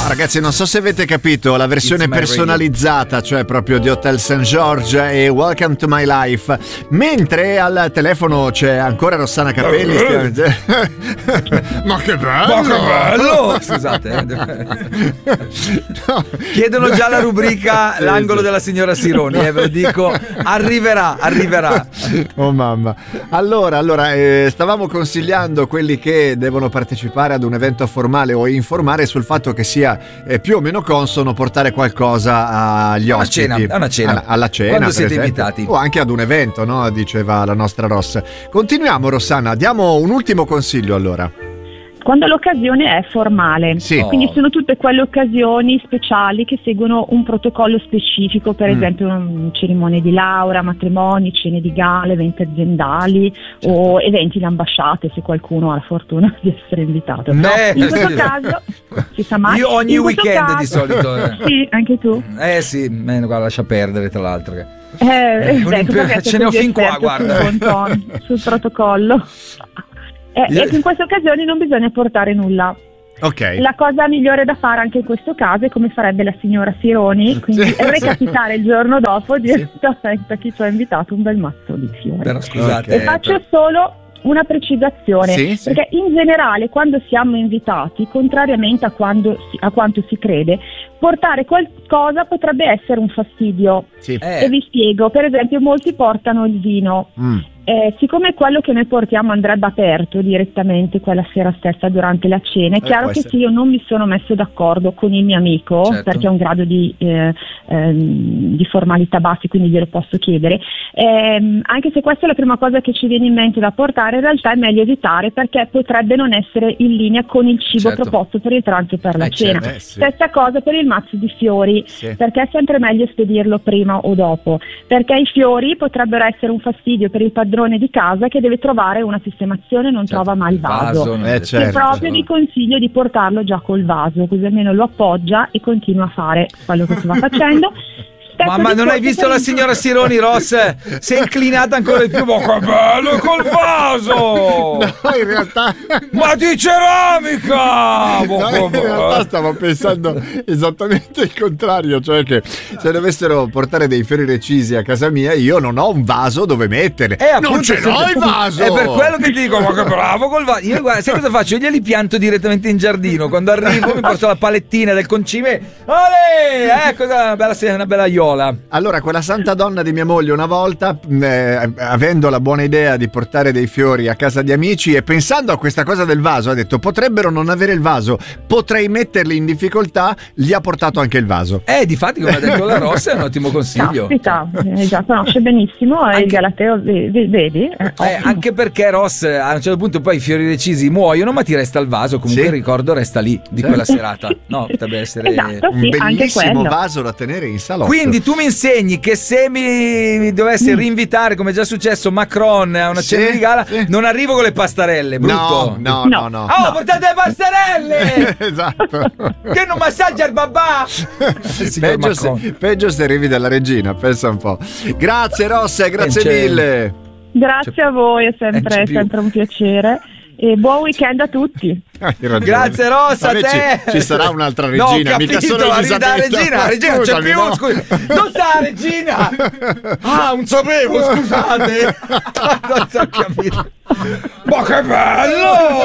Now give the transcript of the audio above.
Ragazzi, non so se avete capito la versione personalizzata, cioè proprio di Hotel St. George e Welcome to My Life, mentre al telefono c'è ancora Rossana Capelli. Ma che bello! Scusate, no. Chiedono già la rubrica l'angolo della signora Sironi, ve lo dico, arriverà. Oh mamma. Allora, stavamo consigliando quelli che devono partecipare ad un evento formale o informare sul fatto che sia più o meno consono portare qualcosa agli ospiti. Una cena. Alla cena, quando siete esempio, invitati. o anche ad un evento, no? Diceva la nostra Ross. Continuiamo, Rossana, diamo un ultimo consiglio allora. Quando l'occasione è formale, sì. Quindi sono tutte quelle occasioni speciali che seguono un protocollo specifico, per esempio cerimonie di laurea, matrimoni, cene di gala, eventi aziendali, certo, o eventi in ambasciate, se qualcuno ha la fortuna di essere invitato. In questo caso si sa mai. Io ogni weekend di solito. Sì, anche tu. Sì, guarda, lascia perdere tra l'altro. Ce ne ho fin qua, guarda. Sul protocollo. E in queste occasioni non bisogna portare nulla. Okay. La cosa migliore da fare anche in questo caso è come farebbe la signora Sironi, quindi recapitare il giorno dopo direttamente a chi ci ha invitato un bel mazzo di fiori. Però scusate. E faccio solo una precisazione, perché in generale quando siamo invitati, contrariamente a quanto si crede, portare qualcosa potrebbe essere un fastidio. E vi spiego. Per esempio, molti portano il vino. Siccome quello che noi portiamo andrebbe aperto direttamente quella sera stessa durante la cena, è chiaro che se io non mi sono messo d'accordo con il mio amico, certo, perché è un grado di formalità bassi, quindi glielo posso chiedere, anche se questa è la prima cosa che ci viene in mente da portare, in realtà è meglio evitare, perché potrebbe non essere in linea con il cibo, certo, proposto per il pranzo e per la cena. Stessa cosa per il mazzo di fiori, perché è sempre meglio spedirlo prima o dopo, perché i fiori potrebbero essere un fastidio per il padrone di casa che deve trovare una sistemazione e non trova mai il vaso. E proprio vi consiglio di portarlo già col vaso, così almeno lo appoggia e continua a fare quello che si va facendo. Ma non hai visto la signora Sironi, Ross? Si è inclinata ancora di più. Ma che bello col vaso! No, in realtà. Ma di ceramica! In realtà stavo pensando esattamente il contrario, cioè che se dovessero portare dei fiori recisi a casa mia, io non ho un vaso dove mettere. Non ce l'ho il vaso! È per quello che ti dico, ma che bravo col vaso! Io, guarda, sai cosa faccio? Io glieli pianto direttamente in giardino. Quando arrivo mi porto la palettina del concime. Olè! Ecco, una bella iola. Allora, quella santa donna di mia moglie una volta, avendo la buona idea di portare dei fiori a casa di amici e pensando a questa cosa del vaso, ha detto potrebbero non avere il vaso, potrei metterli in difficoltà, gli ha portato anche il vaso. Difatti, come ha detto la Rossa, è un ottimo consiglio. Già conosce benissimo il Galateo, vedi? Anche perché Ross a un certo punto poi i fiori recisi muoiono, ma ti resta il vaso, comunque il ricordo resta lì di quella serata. No, potrebbe essere un bellissimo vaso da tenere in salotto. Quindi tu mi insegni che se mi dovessi rinvitare, come è già successo, Macron a una cena di gala, non arrivo con le pastarelle, brutto. No. Portate le pastarelle! Esatto. Che non massaggia il babà! Peggio se arrivi dalla regina, pensa un po'. Grazie Rossa, grazie mille. Grazie a voi, è sempre un piacere. E buon weekend a tutti. Grazie Rossa, a te. Ci sarà un'altra regina, no, mica solo Elisabetta. La regina non c'è più, non sta la regina. Non sapevo, scusate. Non so capire. Ma che bello!